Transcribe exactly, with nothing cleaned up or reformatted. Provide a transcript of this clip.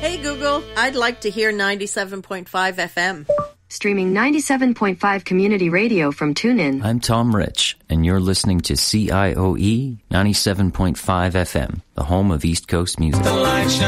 Hey Google, I'd like to hear ninety-seven point five F M. Streaming ninety-seven point five Community Radio from TuneIn. I'm Tom Rich, and you're listening to C I O E ninety-seven point five F M, the home of East Coast music. The light shines